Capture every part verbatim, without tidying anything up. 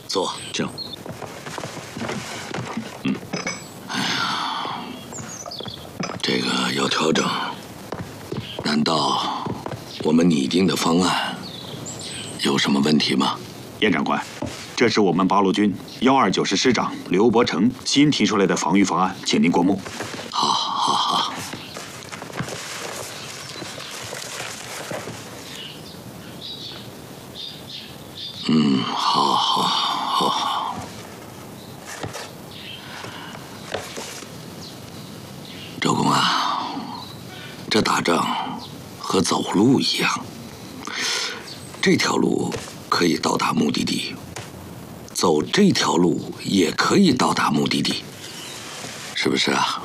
坐。 这。 嗯。哎呀，这个要调整。难道我们拟定的方案有什么问题吗？ 严长官，这是我们八路军幺二九师师长刘伯承新提出来的防御方案，请您过目。 好，好，好。嗯，好，好，好，好。周公啊，这打仗和走路一样，这条路可以到达目的地，走这条路也可以到达目的地，是不是啊？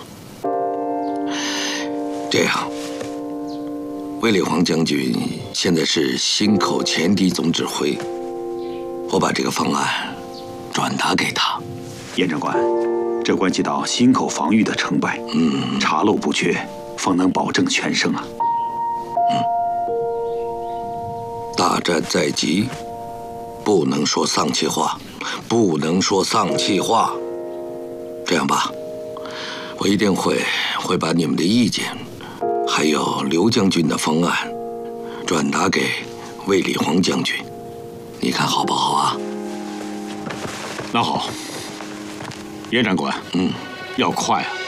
这样，卫立煌将军现在是忻口前敌总指挥，我把这个方案转达给他。 严长官，这关系到忻口防御的成败，嗯，查漏补缺，方能保证全胜啊。 嗯，大战在即，不能说丧气话，不能说丧气话。这样吧，我一定会会把你们的意见，还有刘将军的方案，转达给卫立煌将军，你看好不好啊？ 那好，严长官， 嗯， 要快啊。